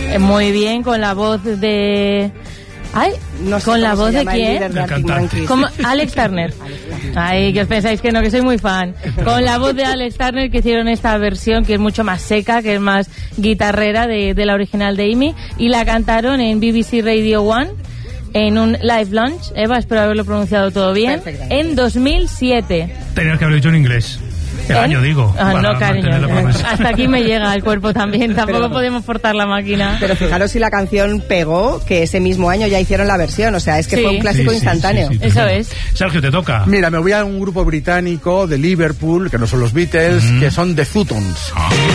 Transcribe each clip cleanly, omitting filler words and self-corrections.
Muy bien, con la voz de... Ay, No sé ¿con la cómo voz se de llama el quién? líder de El Arctic cantante. Monkeys. Como Alex Turner. Ay, que os pensáis que no, que soy muy fan. Con la voz de Alex Turner, que hicieron esta versión que es mucho más seca, que es más guitarrera de la original de Amy, y la cantaron en BBC Radio 1 en un live launch. Eva, espero haberlo pronunciado todo bien. En 2007. Tenías que haberlo dicho en inglés. El año, digo. Ah, para no, cariño. mantener la promesa. Hasta aquí me llega el cuerpo también. Tampoco podemos forzar la máquina. Pero fijaros si la canción pegó, que ese mismo año ya hicieron la versión. O sea, es que Sí. fue un clásico Sí, instantáneo. Eso es. Sergio, te toca. Mira, me voy a un grupo británico de Liverpool, que no son los Beatles, que son The Futons,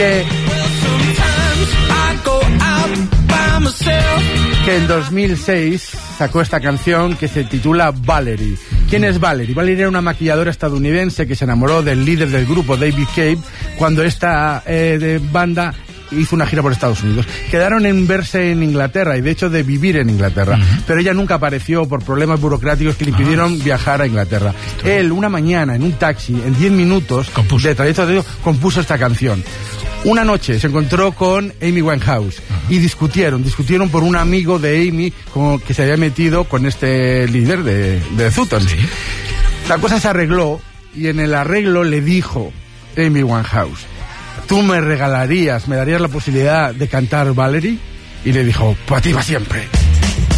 que en 2006 sacó esta canción que se titula Valerie. ¿Quién es Valerie? Valerie era una maquilladora estadounidense que se enamoró del líder del grupo, David Cave, cuando esta banda hizo una gira por Estados Unidos. Quedaron en verse en Inglaterra y de hecho de vivir en Inglaterra, pero ella nunca apareció por problemas burocráticos que le impidieron viajar a Inglaterra. Él, una mañana en un taxi, en 10 minutos de trayecto de compuso esta canción. Una noche se encontró con Amy Winehouse y discutieron por un amigo de Amy que se había metido con este líder de The Futons. Sí. La cosa se arregló y en el arreglo le dijo Amy Winehouse: ¿tú me darías la posibilidad de cantar Valerie? Y le dijo: para ti va siempre.